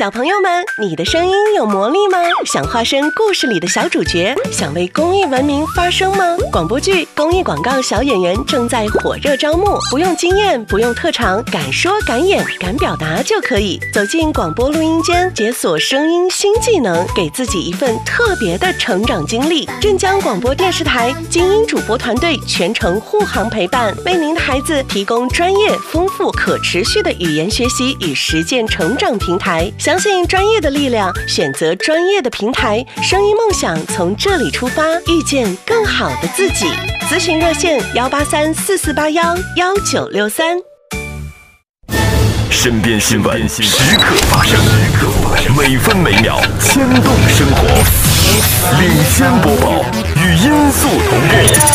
小朋友们，你的声音有魔力吗？想化身故事里的小主角，想为公益文明发声吗？广播剧、公益广告小演员正在火热招募，不用经验，不用特长，敢说敢演敢表达就可以。走进广播录音间，解锁声音新技能，给自己一份特别的成长经历。镇江广播电视台精英主播团队全程护航陪伴，为您的孩子提供专业、丰富、可持续的语言学习与实践成长平台。相信专业的力量，选择专业的平台，声音梦想从这里出发，遇见更好的自己。咨询热线18344811963。 身边新闻时刻发生，每分每秒牵动生活，领先播报，与音速同步，